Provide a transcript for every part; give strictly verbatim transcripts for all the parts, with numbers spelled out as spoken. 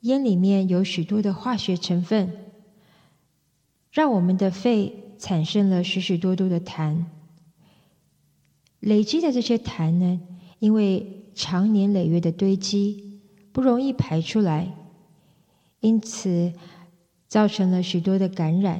烟里面有许多的化学成分，让我们的肺产生了许许多多的痰。累积的这些痰呢，因为长年累月的堆积，不容易排出来，因此造成了许多的感染。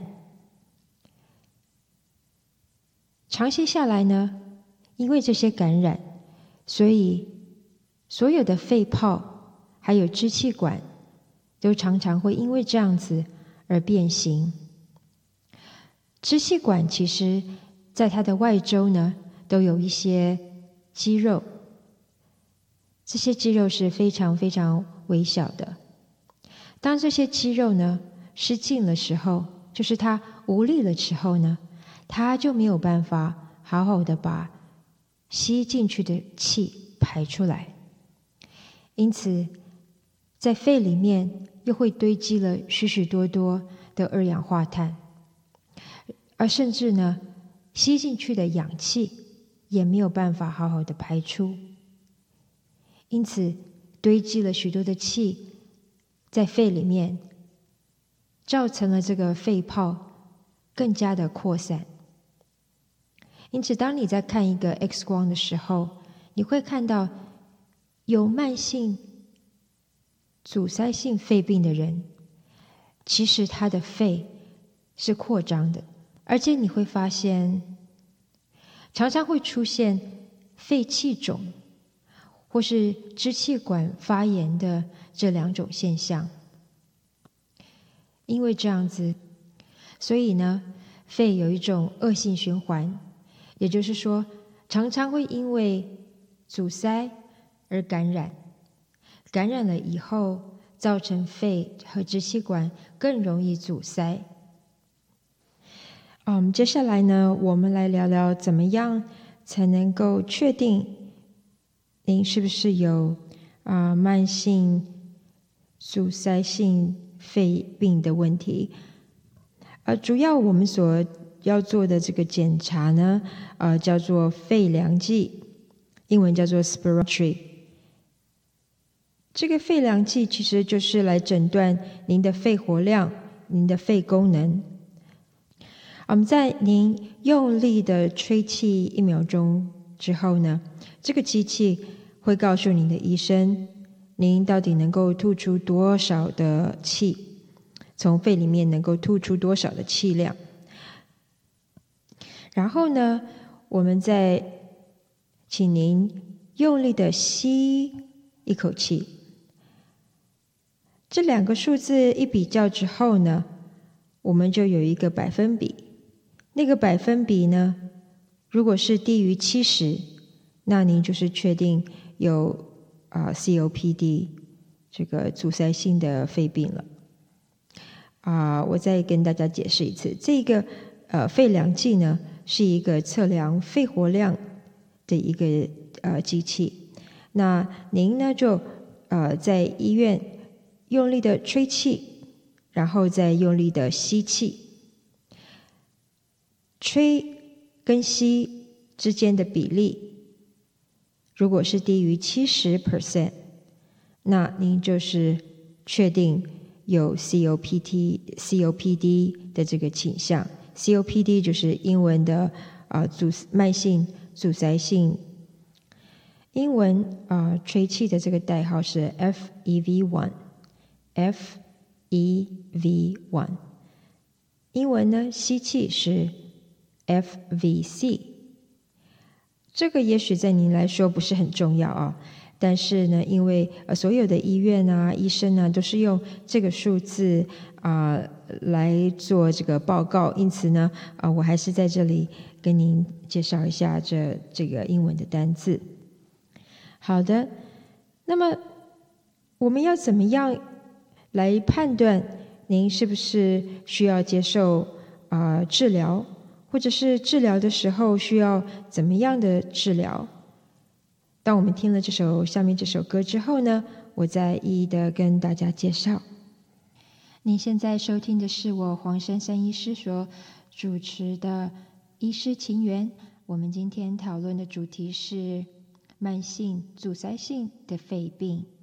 长期下来呢，因为这些感染，所以所有的肺泡还有支气管都常常会因为这样子而变形。支气管其实在它的外周呢，都有一些肌肉，这些肌肉是非常非常微小的。当这些肌肉呢失禁的时候，就是它无力的时候呢，它就没有办法好好的把吸进去的气排出来，因此在肺里面又会堆积了许许多多的二氧化碳，而甚至呢，吸进去的氧气也没有办法好好的排出，因此堆积了许多的气在肺里面，造成了这个肺泡更加的扩散。因此当你在看一个 X 光的时候，你会看到有慢性阻塞性肺病的人，其实他的肺是扩张的，而且你会发现常常会出现肺气肿或是支气管发炎的这两种现象。因为这样子，所以呢，肺有一种恶性循环，也就是说常常会因为阻塞而感染，感染了以后造成肺和支气管更容易阻塞。嗯，接下来呢，我们来聊聊怎么样才能够确定您是不是有啊、呃、慢性阻塞性肺病的问题。呃，主要我们所要做的这个检查呢，呃，叫做肺量计，英文叫做 spirometry。这个肺量计其实就是来诊断您的肺活量、您的肺功能。我们在您用力的吹气一秒钟之后呢，这个机器会告诉您的医生，您到底能够吐出多少的气，从肺里面能够吐出多少的气量。然后呢，我们再请您用力的吸一口气。这两个数字一比较之后呢，我们就有一个百分比。那个百分比呢，如果是低于七十，那您就是确定有啊、呃、C O P D 这个阻塞性的肺病了。啊、呃，我再跟大家解释一次，这个呃肺量计呢是一个测量肺活量的一个呃机器。那您呢就呃在医院用力的吹气，然后再用力的吸气。吹跟吸之间的比例，如果是低于 百分之七十， 那您就是确定有 C O P D 的这个倾向。 C O P D 就是英文的、呃、阻慢性阻塞性，英文、呃、吹气的这个代号是 F E V 一 F E V 一， 英文呢吸气是F V C。 这个也许在您来说不是很重要啊，但是呢，因为呃所有的医院啊、医生啊都是用这个数字啊、呃、来做这个报告，因此呢，啊、呃、我还是在这里跟您介绍一下这这个英文的单字。好的，那么我们要怎么样来判断您是不是需要接受啊、呃、治疗？或者是治疗的时候需要怎么样的治疗？当我们听了这首下面这首歌之后呢，我再一一的跟大家介绍。您现在收听的是我黄珊珊医师所主持的医师情缘。我们今天讨论的主题是慢性阻塞性的肺病。